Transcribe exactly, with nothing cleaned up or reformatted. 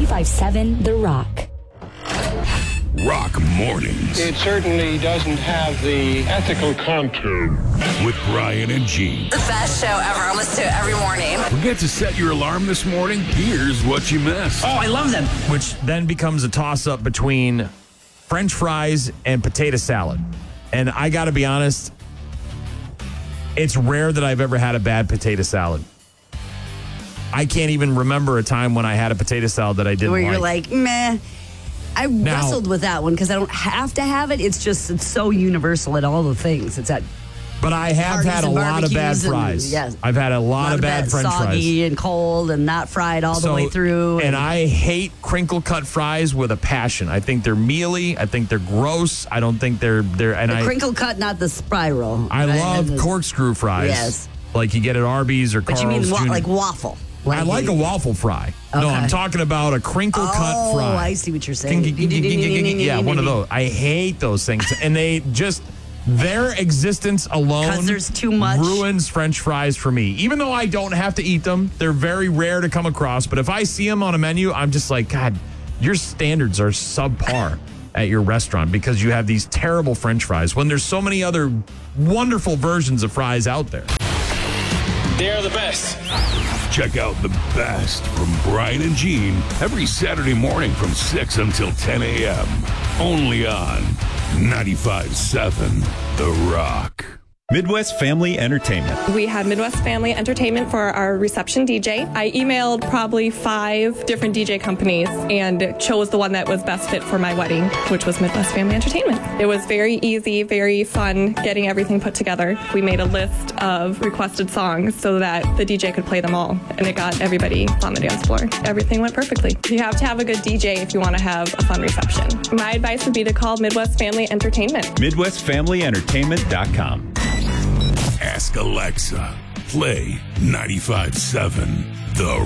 ninety-five point seven The Rock. Rock Mornings. It certainly doesn't have the ethical contour. With Brian and Gene. The best show ever. I listen to it every morning. Forget to set your alarm this morning? Here's what you missed. Oh, I love them. Which then becomes a toss-up between French fries and potato salad. And I got to be honest, it's rare that I've ever had a bad potato salad. I can't even remember a time when I had a potato salad that I didn't Where like. you're like, meh. I Now- wrestled with that one because I don't have to have it. It's just it's so universal at all the things. It's at But I have parties had a and lot of bad barbecues and- fries. yes. I've had a lot, of bad, French soggy fries. and cold and not fried all the way through. And I hate crinkle cut fries with a passion. I think they're mealy. I think they're gross. I don't think they're they're and the I crinkle cut, not the spiral. I right? love And the- corkscrew fries. Yes. Like you get at Arby's or But Carl's you mean wa- Junior like waffle? I like a waffle fry. No, Okay. I'm talking about a crinkle cut Oh, fry. I see what you're saying. Yeah, one of those. I hate those things. And they just, their existence alone 'Cause there's too much. ruins French fries for me. Even though I don't have to eat them, they're very rare to come across. But if I see them on a menu, I'm just like, God, your standards are subpar at your restaurant because you have these terrible French fries when there's so many other wonderful versions of fries out there. They're the best. Check out the best from Brian and Gene every Saturday morning from six until ten a.m. Only on ninety-five point seven The Rock. Midwest Family Entertainment. We had Midwest Family Entertainment for our reception D J. I emailed probably five different D J companies and chose the one that was best fit for my wedding, which was Midwest Family Entertainment. It was very easy, very fun getting everything put together. We made a list of requested songs so that the D J could play them all, and it got everybody on the dance floor. Everything went perfectly. You have to have a good D J if you want to have a fun reception. My advice would be to call Midwest Family Entertainment. Midwest Family Entertainment dot com. Ask Alexa. Play ninety-five point seven The